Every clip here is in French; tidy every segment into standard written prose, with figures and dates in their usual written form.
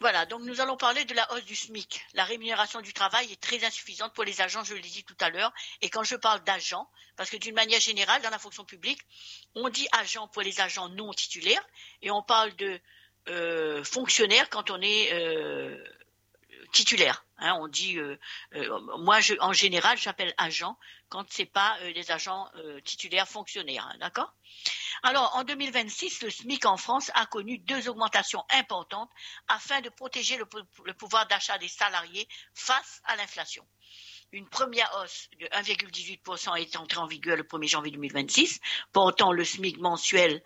Voilà, donc nous allons parler de la hausse du SMIC. La rémunération du travail est très insuffisante pour les agents, je l'ai dit tout à l'heure. Et quand je parle d'agents, parce que d'une manière générale, dans la fonction publique, on dit agent pour les agents non titulaires et on parle de fonctionnaire quand on est titulaire. Hein, on dit, moi, en général, j'appelle agent quand c'est pas les agents titulaires fonctionnaires. Hein, d'accord? Alors, en 2026, le SMIC en France a connu deux augmentations importantes afin de protéger le pouvoir d'achat des salariés face à l'inflation. Une première hausse de 1,18% est entrée en vigueur le 1er janvier 2026, portant le SMIC mensuel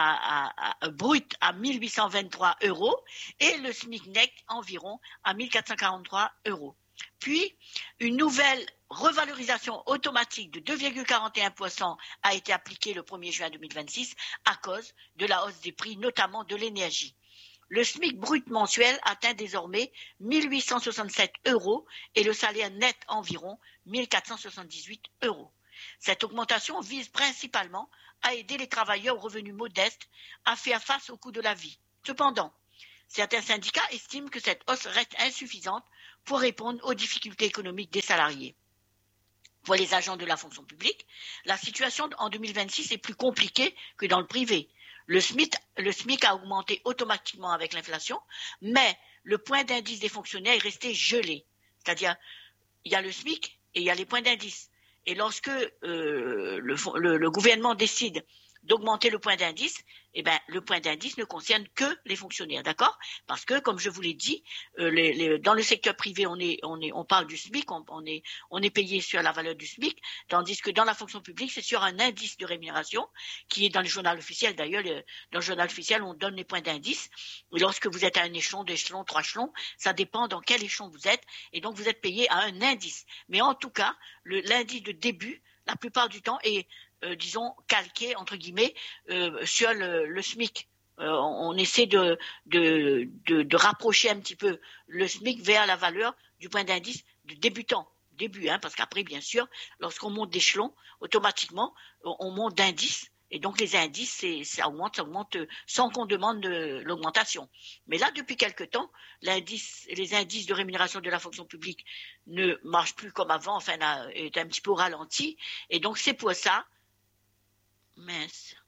brut à 1 823 euros et le SMIC net environ à 1 443 euros. Puis, une nouvelle revalorisation automatique de 2,41% a été appliquée le 1er juin 2026 à cause de la hausse des prix, notamment de l'énergie. Le SMIC brut mensuel atteint désormais 1 867 euros et le salaire net environ 1 478 euros. Cette augmentation vise principalement à aider les travailleurs aux revenus modestes à faire face au coût de la vie. Cependant, certains syndicats estiment que cette hausse reste insuffisante pour répondre aux difficultés économiques des salariés. Pour les agents de la fonction publique, la situation en 2026 est plus compliquée que dans le privé. Le SMIC a augmenté automatiquement avec l'inflation, mais le point d'indice des fonctionnaires est resté gelé. C'est-à-dire, il y a le SMIC et il y a les points d'indice. Et lorsque le gouvernement décide d'augmenter le point d'indice, eh ben, le point d'indice ne concerne que les fonctionnaires, d'accord? Parce que, comme je vous l'ai dit, dans le secteur privé, on parle du SMIC, on est payé sur la valeur du SMIC, tandis que dans la fonction publique, c'est sur un indice de rémunération qui est dans le journal officiel. D'ailleurs, dans le journal officiel, on donne les points d'indice. Et lorsque vous êtes à un échelon, deux échelons, trois échelons, ça dépend dans quel échelon vous êtes, et donc vous êtes payé à un indice. Mais en tout cas, l'indice de début, la plupart du temps, est disons, calqué, entre guillemets, sur le SMIC. On essaie de rapprocher un petit peu le SMIC vers la valeur du point d'indice du débutant. Début, hein, parce qu'après, bien sûr, lorsqu'on monte d'échelon, automatiquement, on monte d'indice. Et donc, les indices, ça augmente sans qu'on demande l'augmentation. Mais là, depuis quelque temps, les indices de rémunération de la fonction publique ne marchent plus comme avant, enfin, est un petit peu au ralenti. Et donc, c'est pour ça, mince.